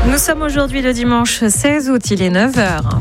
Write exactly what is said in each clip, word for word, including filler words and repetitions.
Nous sommes aujourd'hui le dimanche seize août, il est neuf heures.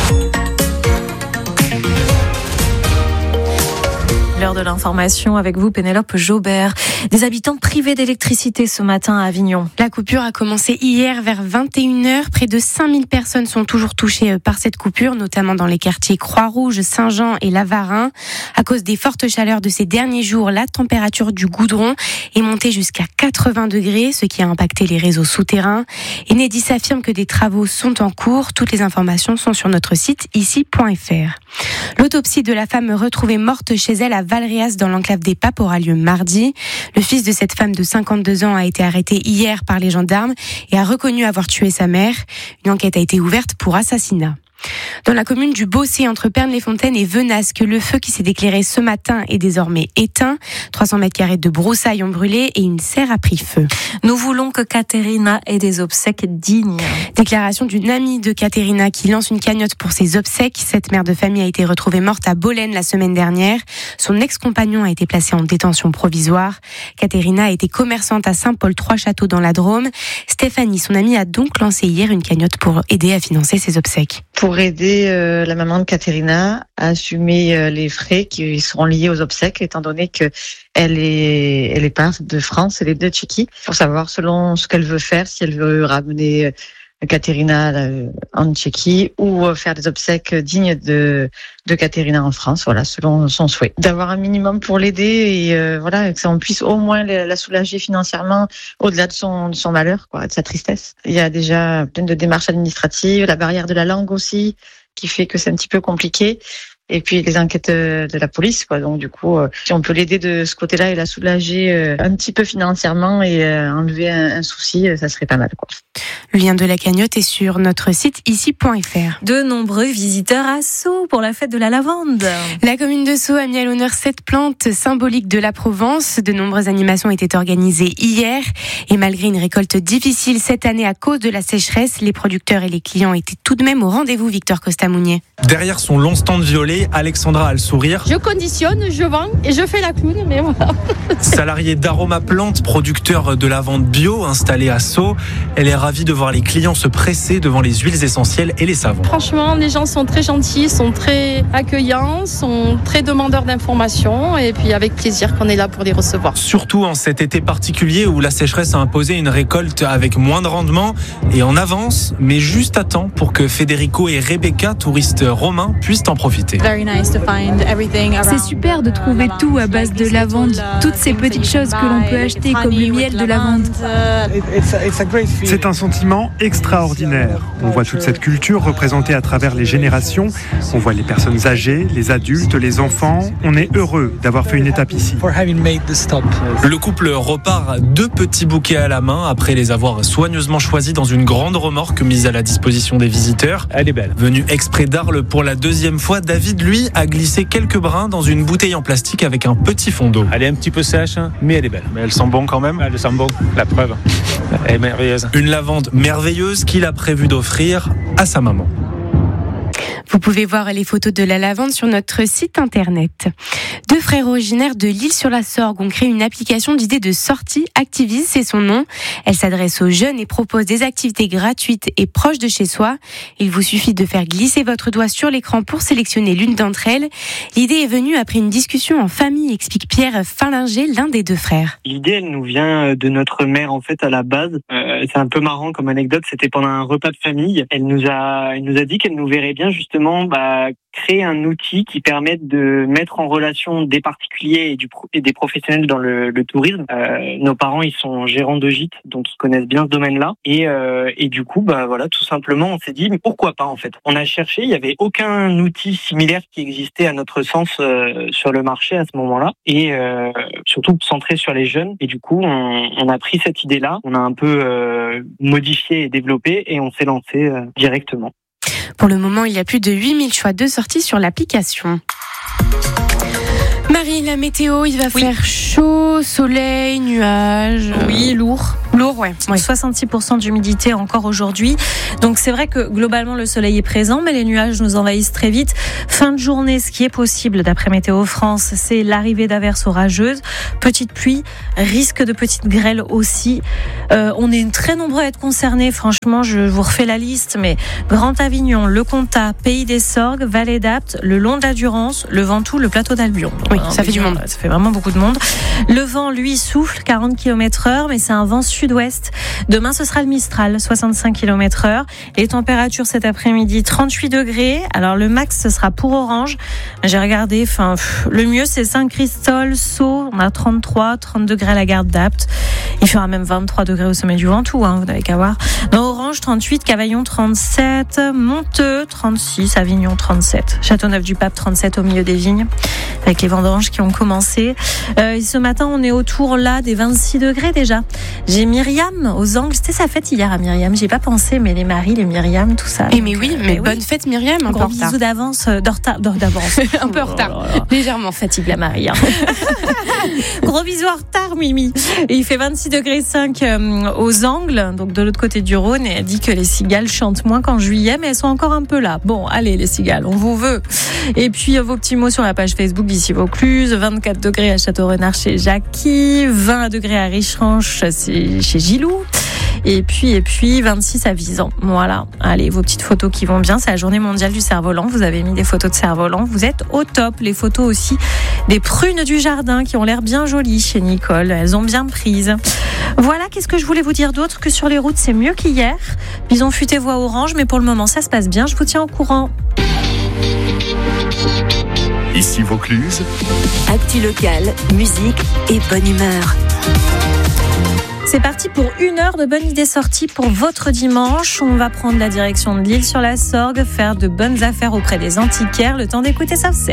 L'heure de l'information avec vous, Pénélope Jaubert. Des habitants privés d'électricité ce matin à Avignon. La coupure a commencé hier vers vingt et une heures. Près de cinq mille personnes sont toujours touchées par cette coupure, notamment dans les quartiers Croix-Rouge, Saint-Jean et Lavarin. À cause des fortes chaleurs de ces derniers jours, la température du goudron est montée jusqu'à quatre-vingts degrés, ce qui a impacté les réseaux souterrains. Enedis affirme que des travaux sont en cours. Toutes les informations sont sur notre site ici point f r. L'autopsie de la femme retrouvée morte chez elle à Valréas dans l'enclave des Papes aura lieu mardi. Le fils de cette femme de cinquante-deux ans a été arrêté hier par les gendarmes et a reconnu avoir tué sa mère. Une enquête a été ouverte pour assassinat. Dans la commune du Bossé, entre Pernes-les-Fontaines et Venasque, le feu qui s'est déclaré ce matin est désormais éteint. trois cents mètres carrés de broussailles ont brûlé et une serre a pris feu. Nous voulons que Caterina ait des obsèques dignes. Déclaration d'une amie de Caterina qui lance une cagnotte pour ses obsèques. Cette mère de famille a été retrouvée morte à Bolène la semaine dernière. Son ex-compagnon a été placé en détention provisoire. Caterina était commerçante à Saint-Paul-Trois-Châteaux dans la Drôme. Stéphanie, son amie, a donc lancé hier une cagnotte pour aider à financer ses obsèques. Pour aider euh, la maman de Caterina à assumer euh, les frais qui seront liés aux obsèques, étant donné que elle est, elle est pas de France, elle est de Tchéquie. Pour savoir selon ce qu'elle veut faire, si elle veut ramener euh, Caterina euh, en Tchéquie ou euh, faire des obsèques dignes de de Caterina en France, voilà, selon son souhait. D'avoir un minimum pour l'aider et euh, voilà, que ça on puisse au moins la, la soulager financièrement au-delà de son de son malheur, quoi, de sa tristesse. Il y a déjà plein de démarches administratives, la barrière de la langue aussi, qui fait que c'est un petit peu compliqué. Et puis les enquêtes de la police, quoi. Donc du coup, si on peut l'aider de ce côté-là et la soulager un petit peu financièrement et enlever un, un souci, ça serait pas mal, quoi. Le lien de la cagnotte est sur notre site ici point f r. De nombreux visiteurs à Sceaux pour la fête de la lavande. La commune de Sceaux a mis à l'honneur cette plante symbolique de la Provence. De nombreuses animations étaient organisées hier. Et malgré une récolte difficile cette année à cause de la sécheresse, les producteurs et les clients étaient tout de même au rendez-vous, Victor Costa-Mounier. Derrière son long stand violet, Alexandra a le sourire. Je conditionne, je vends et je fais la clown, mais voilà. Salariée d'Aroma Plante, producteur de lavande bio installée à Sceaux, elle est ravie de voir les clients se presser devant les huiles essentielles et les savons. Franchement, les gens sont très gentils, sont très accueillants, sont très demandeurs d'informations et puis avec plaisir qu'on est là pour les recevoir. Surtout en cet été particulier où la sécheresse a imposé une récolte avec moins de rendement et en avance, mais juste à temps pour que Federico et Rebecca, touristes romains, puissent en profiter. C'est super de trouver tout à base de lavande, toutes ces petites choses que l'on peut acheter comme le miel de lavande. C'est un sentiment extraordinaire. On voit toute cette culture représentée à travers les générations. On voit les personnes âgées, les adultes, les enfants. On est heureux d'avoir fait une étape ici. Le couple repart deux petits bouquets à la main après les avoir soigneusement choisis dans une grande remorque mise à la disposition des visiteurs. Elle est belle. Venu exprès d'Arles pour la deuxième fois, David, lui, a glissé quelques brins dans une bouteille en plastique avec un petit fond d'eau. Elle est un petit peu sèche, mais elle est belle. Mais elle sent bon quand même. Elle sent bon, la preuve. Elle est merveilleuse. Une lavande merveilleuse qu'il a prévu d'offrir à sa maman. Vous pouvez voir les photos de la lavande sur notre site internet. Deux frères originaires de l'Île-sur-la-Sorgue ont créé une application d'idées de sortie. Activise, c'est son nom. Elle s'adresse aux jeunes et propose des activités gratuites et proches de chez soi. Il vous suffit de faire glisser votre doigt sur l'écran pour sélectionner l'une d'entre elles. L'idée est venue après une discussion en famille, explique Pierre Fallinger, l'un des deux frères. L'idée, elle nous vient de notre mère, en fait, à la base. Euh, c'est un peu marrant comme anecdote. C'était pendant un repas de famille. Elle nous a, elle nous a dit qu'elle nous verrait bien, justement, Bah, créer un outil qui permette de mettre en relation des particuliers et, du, et des professionnels dans le, le tourisme. Euh, nos parents, ils sont gérants de gîtes, donc ils connaissent bien ce domaine-là. Et, euh, et du coup, bah voilà, tout simplement, on s'est dit, mais pourquoi pas en fait. On a cherché, il y avait aucun outil similaire qui existait à notre sens euh, sur le marché à ce moment-là, et euh, surtout centré sur les jeunes. Et du coup, on, on a pris cette idée-là, on a un peu euh, modifié et développé, et on s'est lancé euh, directement. Pour le moment, il y a plus de huit mille choix de sorties sur l'application. Marie, la météo, il va oui. faire chaud. plutôt soleil, nuages. Oui, lourd. Lourd, ouais. ouais. soixante-six pour cent d'humidité encore aujourd'hui. Donc c'est vrai que globalement le soleil est présent, mais les nuages nous envahissent très vite. Fin de journée, ce qui est possible d'après Météo France, c'est l'arrivée d'averses orageuses, petite pluie, risque de petites grêles aussi. Euh, on est très nombreux à être concernés. Franchement, je vous refais la liste, mais Grand Avignon, le Comtat, Pays des Sorgues, Vallée d'Apt, le long de la Durance, le Ventoux, le plateau d'Albion. Oui, hein, ça fait du monde. Ça fait vraiment beaucoup de monde. Le vent, lui, souffle quarante kilomètres heure, mais c'est un vent sud-ouest. Demain, ce sera le Mistral, soixante-cinq kilomètres heure. Les températures cet après-midi, trente-huit degrés. Alors, le max, ce sera pour Orange. J'ai regardé, enfin, le mieux, c'est Saint-Christol, Sceaux. On a trente-trois, trente degrés à la gare d'Apt. Il fera même vingt-trois degrés au sommet du Ventoux, hein, vous n'avez qu'à voir. Dans Orange, trente-huit, Cavaillon, trente-sept, Monteux, trente-six, Avignon, trente-sept, Châteauneuf-du-Pape, trente-sept au milieu des vignes, avec les vendanges qui ont commencé. Euh, ce matin, on est autour là des vingt-six degrés déjà. J'ai Myriam aux Angles. C'était sa fête hier à Myriam. J'ai pas pensé, mais les Marie, les Myriam, tout ça. Et mais oui, mais, mais bonne oui. fête Myriam. Un gros bisous d'avance, euh, de retard, d'avance. un peu en retard, oh légèrement. Fatigue la Marie. Hein. Gros bisous en retard, Mimi. Et il fait vingt-six degrés cinq euh, aux Angles, donc de l'autre côté du Rhône, et elle dit que les cigales chantent moins qu'en juillet, mais elles sont encore un peu là. Bon, allez les cigales, on vous veut. Et puis euh, vos petits mots sur la page Facebook d'ici Vaucluse, vingt-quatre degrés à Château-Renard chez Jackie, vingt degrés à Richeranche chez Gilou. Et puis, et puis, vingt-six à Visan. Voilà. Allez, vos petites photos qui vont bien. C'est la journée mondiale du cerf-volant. Vous avez mis des photos de cerf-volant. Vous êtes au top. Les photos aussi des prunes du jardin qui ont l'air bien jolies chez Nicole. Elles ont bien prise. Voilà. Qu'est-ce que je voulais vous dire d'autre que sur les routes, c'est mieux qu'hier. Bison futé voie orange, mais pour le moment, ça se passe bien. Je vous tiens au courant. Ici Vaucluse. Actu locale, musique et bonne humeur. C'est parti pour une heure de bonnes idées sorties pour votre dimanche. On va prendre la direction de l'Île sur la Sorgue, faire de bonnes affaires auprès des antiquaires. Le temps d'écouter ça, c'est